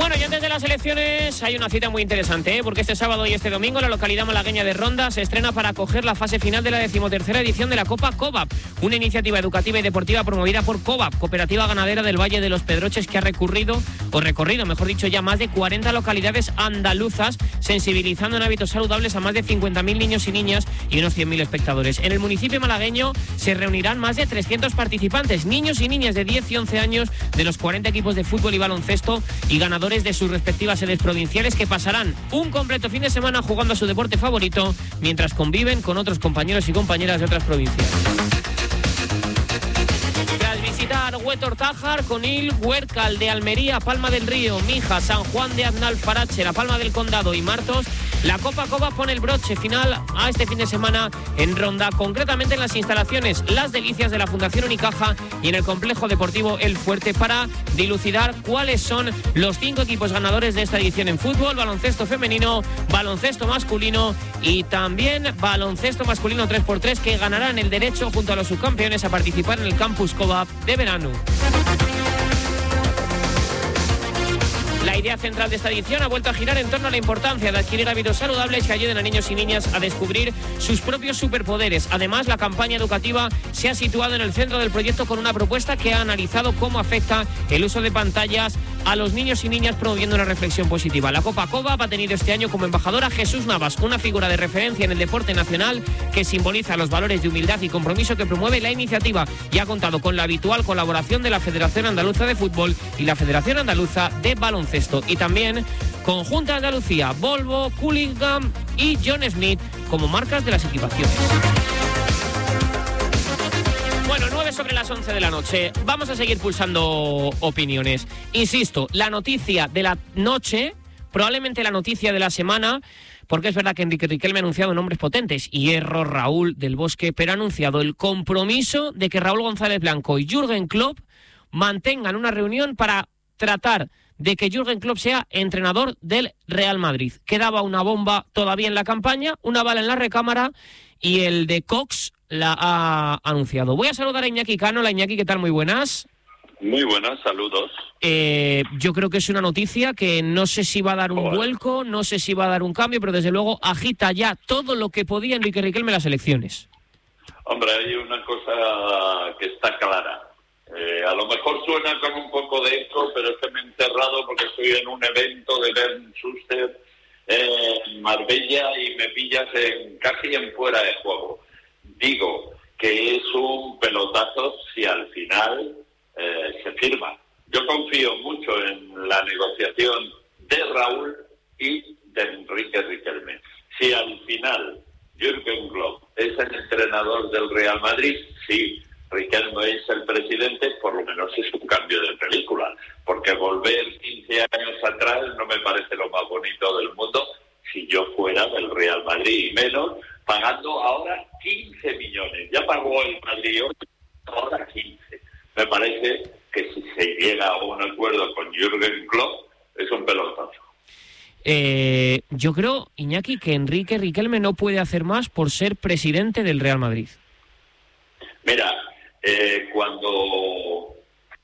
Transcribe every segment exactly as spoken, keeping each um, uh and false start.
Bueno, y antes de las elecciones hay una cita muy interesante, ¿eh? Porque este sábado y este domingo la localidad malagueña de Ronda se estrena para acoger la fase final de la decimotercera edición de la Copa COVAP, una iniciativa educativa y deportiva promovida por COVAP, Cooperativa Ganadera del Valle de los Pedroches, que ha recurrido, o recorrido, mejor dicho, ya más de cuarenta localidades andaluzas, sensibilizando en hábitos saludables a más de cincuenta mil niños y niñas y unos cien mil espectadores. En el municipio malagueño se reunirán más de trescientos participantes, niños y niñas de diez y once años de los cuarenta equipos de fútbol y baloncesto y ganadores de sus respectivas sedes provinciales, que pasarán un completo fin de semana jugando a su deporte favorito mientras conviven con otros compañeros y compañeras de otras provincias. Tras visitar Huetor-Tájar, Conil, Huércal de Almería, Palma del Río, Mija, San Juan de Aznalfarache, La Palma del Condado y Martos, la Copa COVAP pone el broche final a este fin de semana en Ronda, concretamente en las instalaciones Las Delicias de la Fundación Unicaja y en el complejo deportivo El Fuerte, para dilucidar cuáles son los cinco equipos ganadores de esta edición en fútbol, baloncesto femenino, baloncesto masculino y también baloncesto masculino tres por tres, que ganarán el derecho junto a los subcampeones a participar en el Campus COVAP de verano. La idea central de esta edición ha vuelto a girar en torno a la importancia de adquirir hábitos saludables que ayuden a niños y niñas a descubrir sus propios superpoderes. Además, la campaña educativa se ha situado en el centro del proyecto con una propuesta que ha analizado cómo afecta el uso de pantallas a los niños y niñas, promoviendo una reflexión positiva. La Copa COVAP ha tenido este año como embajadora a Jesús Navas, una figura de referencia en el deporte nacional que simboliza los valores de humildad y compromiso que promueve la iniciativa, y ha contado con la habitual colaboración de la Federación Andaluza de Fútbol y la Federación Andaluza de Baloncesto. Y también con Junta de Andalucía, Volvo, Cullingham y John Smith como marcas de las equipaciones. Bueno, nueve sobre las once de la noche. Vamos a seguir pulsando opiniones. Insisto, la noticia de la noche, probablemente la noticia de la semana, porque es verdad que Enrique Riquelme ha anunciado nombres potentes, Hierro, Raúl del Bosque, pero ha anunciado el compromiso de que Raúl González Blanco y Jürgen Klopp mantengan una reunión para tratar de que Jürgen Klopp sea entrenador del Real Madrid. Quedaba una bomba todavía en la campaña, una bala en la recámara, y el de Cox la ha anunciado. Voy a saludar a Iñaki Cano. La Iñaki, ¿qué tal? Muy buenas. Muy buenas, saludos. Eh, yo creo que es una noticia que no sé si va a dar un Joder. vuelco, no sé si va a dar un cambio, pero desde luego agita ya todo lo que podía Enrique Riquelme en las elecciones. Hombre, hay una cosa que está clara. Eh, a lo mejor suena con un poco de eco, pero es que me he encerrado porque estoy en un evento de Bernd Schuster eh, en Marbella y me pillas en, casi en fuera de juego. Digo que es un pelotazo si al final eh, se firma. Yo confío mucho en la negociación de Raúl y de Enrique Riquelme. Si al final Jürgen Klopp es el entrenador del Real Madrid, sí. Riquelme es el presidente, por lo menos es un cambio de película, porque volver quince años atrás no me parece lo más bonito del mundo si yo fuera del Real Madrid, y menos pagando ahora quince millones. Ya pagó el Madrid hoy, ahora quince. Me parece que si se llega a un acuerdo con Jürgen Klopp es un pelotazo. Eh, yo creo, Iñaki, que Enrique Riquelme no puede hacer más por ser presidente del Real Madrid. Mira, Eh, cuando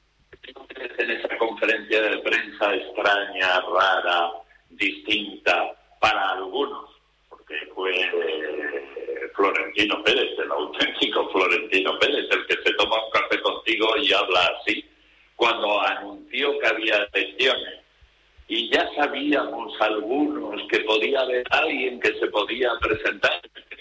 en esa conferencia de prensa extraña, rara, distinta para algunos, porque fue eh, Florentino Pérez, el auténtico Florentino Pérez, el que se toma un café contigo y habla así, cuando anunció que había elecciones, y ya sabíamos algunos que podía haber alguien que se podía presentar,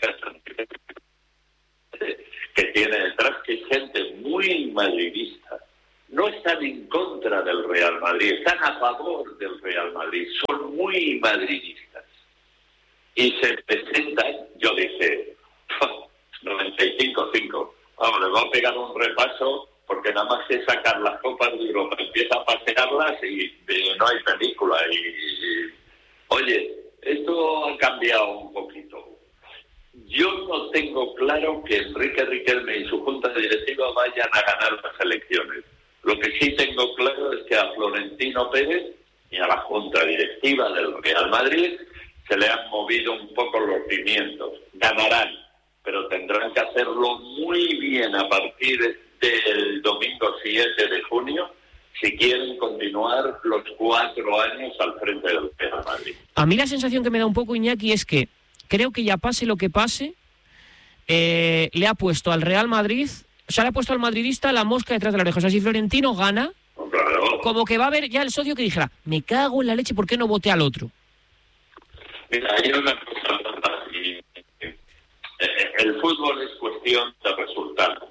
que tiene detrás, que es gente muy madridista. No están en contra del Real Madrid, están a favor del Real Madrid, son muy madridistas. Y se presentan, yo dije, noventa y cinco cinco. Vamos, les voy a pegar un repaso, porque nada más que sacar las copas de Europa, empieza a pasearlas y, y no hay película. Y, y, oye, esto ha cambiado un poquito. Yo no tengo claro que Enrique Riquelme y su junta directiva vayan a ganar las elecciones. Lo que sí tengo claro es que a Florentino Pérez y a la junta directiva del Real Madrid se le han movido un poco los cimientos. Ganarán, pero tendrán que hacerlo muy bien a partir del domingo siete de junio si quieren continuar los cuatro años al frente del Real Madrid. A mí la sensación que me da un poco, Iñaki, es que creo que ya pase lo que pase, eh, le ha puesto al Real Madrid, o sea, le ha puesto al madridista la mosca detrás de la oreja. O sea, si Florentino gana, claro, como que va a haber ya el socio que dijera, me cago en la leche, ¿por qué no voté al otro? Mira, hay una cosa así. El fútbol es cuestión de resultados.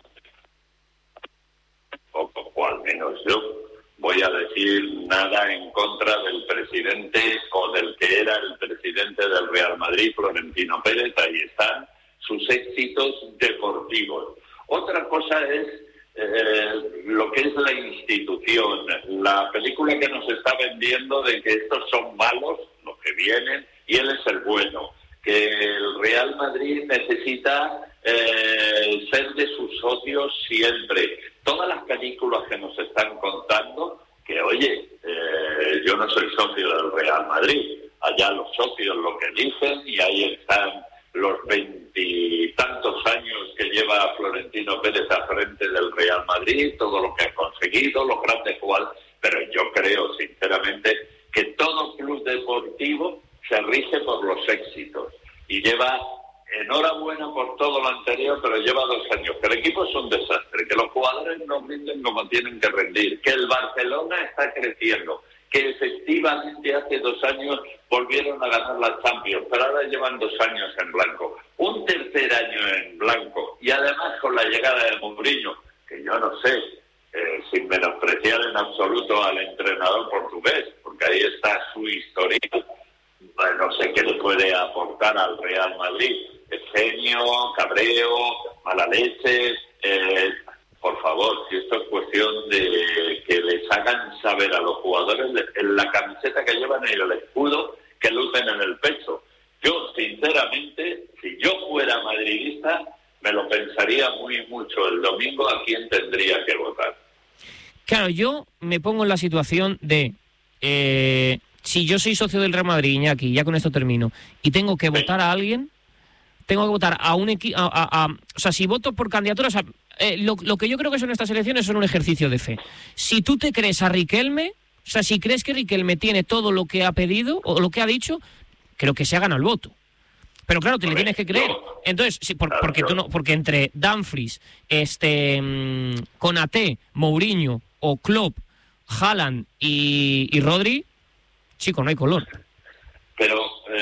O, o al menos yo voy a decir nada en contra del presidente o del que era el presidente del Real Madrid, Florentino Pérez. Ahí están sus éxitos deportivos. Otra cosa es eh, lo que es la institución, la película que nos está vendiendo de que estos son malos, los que vienen, y él es el bueno, que el Real Madrid necesita eh, ser de sus socios siempre. Todas las películas que nos están contando, que oye, eh, yo no soy socio del Real Madrid, allá los socios lo que dicen, y ahí están los veintitantos años que lleva Florentino Pérez al frente del Real Madrid, todo lo que ha conseguido, los grandes jugadores, pero yo creo sinceramente que todo club deportivo se rige por los éxitos y lleva, enhorabuena por todo lo anterior, pero lleva dos años, que el equipo es un desastre, que los jugadores no rinden como tienen que rendir, que el Barcelona está creciendo, que efectivamente hace dos años volvieron a ganar la Champions, pero ahora llevan dos años en blanco, un tercer año en blanco, y además con la llegada de Mourinho, que yo no sé, eh, sin menospreciar en absoluto al entrenador portugués, porque ahí está su historia, no sé qué le puede aportar al Real Madrid, es genio, cabreo, mala leche, eh, por favor, si esto es cuestión de que les hagan saber a los jugadores en la camiseta que llevan y el escudo que lucen en el pecho. Yo, sinceramente, si yo fuera madridista, me lo pensaría muy mucho el domingo a quién tendría que votar. Claro, yo me pongo en la situación de... Eh... Si yo soy socio del Real Madrid, Iñaki, ya con esto termino, y tengo que votar a alguien, tengo que votar a un equipo... A, a, a, o sea, si voto por candidatura... O sea, eh, lo, lo que yo creo que son estas elecciones son un ejercicio de fe. Si tú te crees a Riquelme, o sea, si crees que Riquelme tiene todo lo que ha pedido o lo que ha dicho, creo que se ha ganado el voto. Pero claro, te le tienes que creer. Entonces, sí, por, porque tú no, porque entre Dumfries, este, mmm, Konaté, Mourinho o Klopp, Haaland y, y Rodri... Chico, no hay color. Pero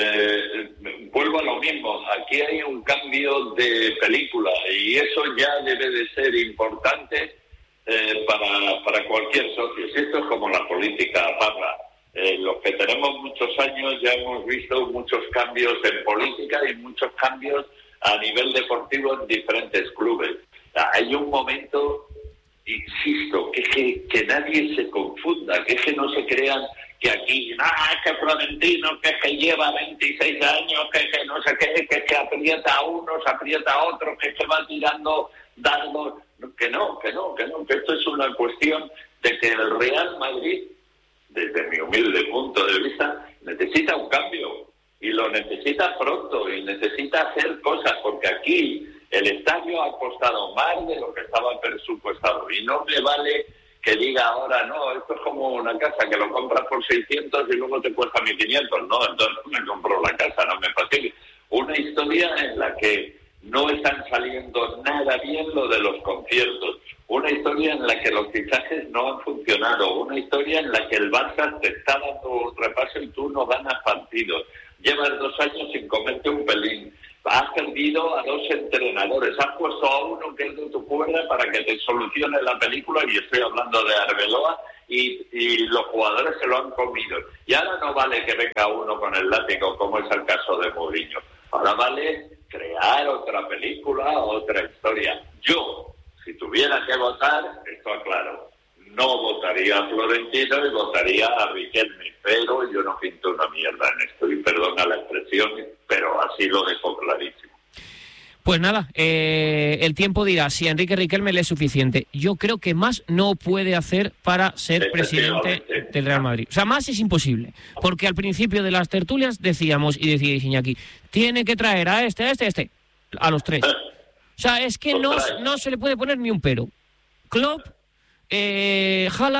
eh, vuelvo a lo mismo. Aquí hay un cambio de película y eso ya debe de ser importante eh, para, para cualquier socio. Si esto es como la política, Parra. Eh, los que tenemos muchos años ya hemos visto muchos cambios en política y muchos cambios a nivel deportivo en diferentes clubes. Hay un momento, insisto, que, que, que nadie se confunda, que, que no se crean que aquí, ah, es que Florentino, que es que lleva veintiséis años, que, que no sé qué, que, que aprieta a unos, aprieta a otros, que se va tirando dardos, que no, que no, que no, que esto es una cuestión de que el Real Madrid, desde mi humilde punto de vista, necesita un cambio, y lo necesita pronto, y necesita hacer cosas, porque aquí el estadio ha costado más de lo que estaba presupuestado, y no me vale que diga ahora, no, esto es como una casa que lo compras por seiscientos y luego te cuesta mil quinientos. No, entonces me compro la casa, no me facilite. Una historia en la que no están saliendo nada bien lo de los conciertos. Una historia en la que los fichajes no han funcionado. Una historia en la que el Barça te está dando un repaso y tú no ganas partidos. Llevas dos años sin comerte un pelín. Has perdido a dos entrenadores, has puesto a uno que es de tu cuerda para que te solucione la película, y estoy hablando de Arbeloa, y, y los jugadores se lo han comido. Y ahora no vale que venga uno con el látigo, como es el caso de Mourinho. Ahora vale crear otra película, otra historia. Yo, si tuviera que votar, esto aclaro, no votaría a Florentino y votaría a Riquelme, pero yo no pinto una mierda en esto, y perdona la expresión, pero así lo dejo clarísimo. Pues nada, eh, el tiempo dirá si a Enrique Riquelme le es suficiente. Yo creo que más no puede hacer para ser presidente del Real Madrid. O sea, más es imposible, porque al principio de las tertulias decíamos, y decía Iñaki, tiene que traer a este, a este, a este, a los tres. O sea, es que no, no se le puede poner ni un pero. Klopp, Eh, Haaland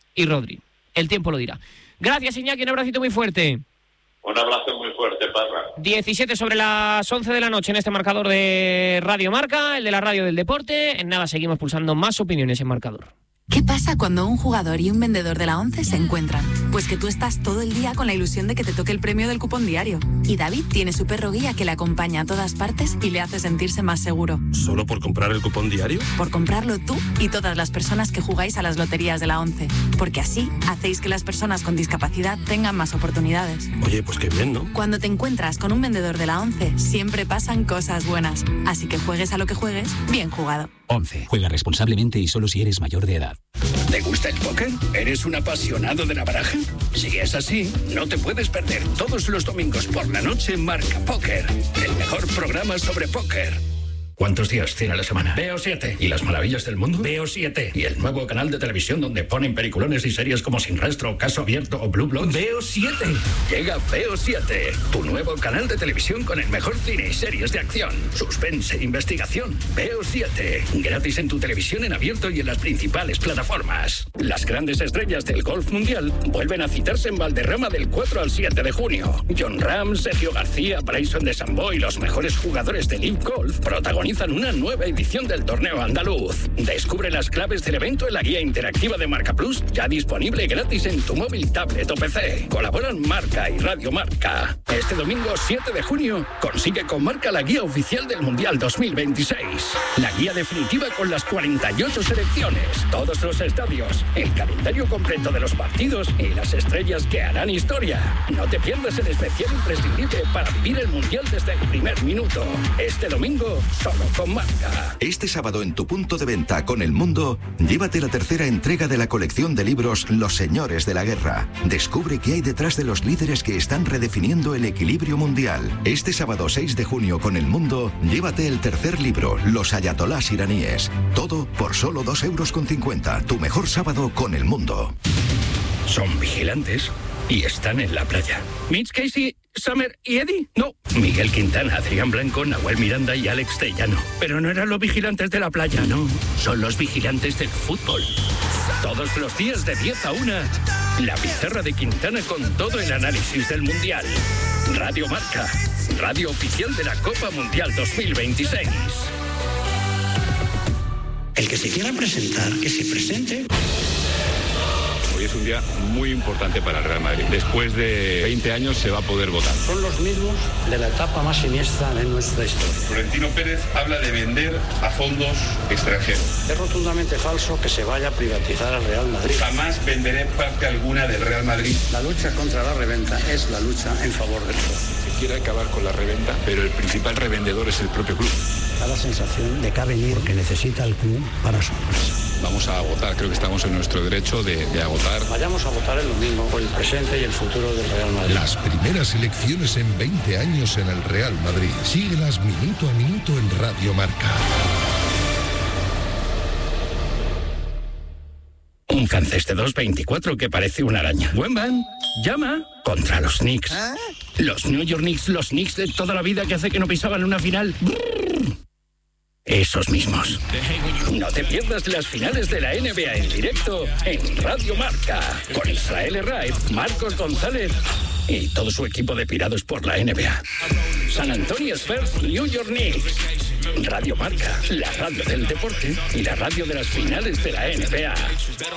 y Rodri. El tiempo lo dirá. Gracias, Iñaki, un abracito muy fuerte. Un abrazo muy fuerte, Parra. diecisiete sobre las once de la noche en este marcador de Radio Marca, el de la radio del deporte. En nada seguimos pulsando más opiniones en marcador. ¿Qué pasa cuando un jugador y un vendedor de la ONCE se encuentran? Pues que tú estás todo el día con la ilusión de que te toque el premio del cupón diario. Y David tiene su perro guía que le acompaña a todas partes y le hace sentirse más seguro. ¿Solo por comprar el cupón diario? Por comprarlo tú y todas las personas que jugáis a las loterías de la ONCE. Porque así hacéis que las personas con discapacidad tengan más oportunidades. Oye, pues qué bien, ¿no? Cuando te encuentras con un vendedor de la ONCE, siempre pasan cosas buenas. Así que juegues a lo que juegues, bien jugado. ONCE. Juega responsablemente y solo si eres mayor de edad. ¿Te gusta el póker? ¿Eres un apasionado de la baraja? Si es así, no te puedes perder todos los domingos por la noche Marca Póker, el mejor programa sobre póker. ¿Cuántos días tiene la semana? Veo siete. ¿Y las maravillas del mundo? Veo siete. ¿Y el nuevo canal de televisión donde ponen peliculones y series como Sin Rastro, Caso Abierto o Blue Bloods? Veo siete. Llega Veo siete, tu nuevo canal de televisión con el mejor cine y series de acción, suspense e investigación. Veo siete. Gratis en tu televisión en abierto y en las principales plataformas. Las grandes estrellas del golf mundial vuelven a citarse en Valderrama del cuatro al siete de junio. John Ram, Sergio García, Bryson DeChambeau y los mejores jugadores de Live Golf protagonizan una nueva edición del torneo andaluz. Descubre las claves del evento en la guía interactiva de Marca Plus, ya disponible gratis en tu móvil, tablet o P C. Colaboran Marca y Radio Marca. Este domingo siete de junio consigue con Marca la guía oficial del Mundial dos mil veintiséis. La guía definitiva con las cuarenta y ocho selecciones, todos los estadios, el calendario completo de los partidos y las estrellas que harán historia. No te pierdas el especial imprescindible para vivir el Mundial desde el primer minuto. Este domingo, solo con Marca. Este sábado en tu punto de venta con El Mundo, llévate la tercera entrega de la colección de libros Los Señores de la Guerra. Descubre qué hay detrás de los líderes que están redefiniendo el equilibrio mundial. Este sábado seis de junio con El Mundo, llévate el tercer libro, Los Ayatolás iraníes. Todo por solo dos euros con cincuenta. Tu mejor sábado con El Mundo. Son vigilantes y están en la playa. Mitch Casey, Summer y Eddie. No, Miguel Quintana, Adrián Blanco, Nahuel Miranda y Alex Tellano. Pero no eran los vigilantes de la playa, no. Son los vigilantes del fútbol. Todos los días de diez a una, la pizarra de Quintana con todo el análisis del Mundial. Radio Marca, radio oficial de la Copa Mundial dos mil veintiséis. El que se quiera presentar, que se presente. Hoy es un día muy importante para el Real Madrid. Después de veinte años se va a poder votar. Son los mismos de la etapa más siniestra de nuestra historia. Florentino Pérez habla de vender a fondos extranjeros. Es rotundamente falso que se vaya a privatizar al Real Madrid. Jamás venderé parte alguna del Real Madrid. La lucha contra la reventa es la lucha en favor del club. Se quiere acabar con la reventa, pero el principal revendedor es el propio club. Da la sensación de que ha venido porque necesita el club para su empresa. Vamos a votar, creo que estamos en nuestro derecho de, de agotar. Vayamos a votar el domingo por el presente y el futuro del Real Madrid. Las primeras elecciones en veinte años en el Real Madrid. Síguelas minuto a minuto en Radio Marca. Un francés de dos veinticuatro que parece una araña. Wemban, llama contra los Knicks. ¿Eh? Los New York Knicks, los Knicks de toda la vida que hace que no pisaban una final. Brrr. Esos mismos. No te pierdas las finales de la N B A en directo en Radio Marca. Con Israel Herraiz, Marcos González y todo su equipo de pirados por la N B A. San Antonio Spurs, New York Knicks. Radio Marca, la radio del deporte y la radio de las finales de la N B A.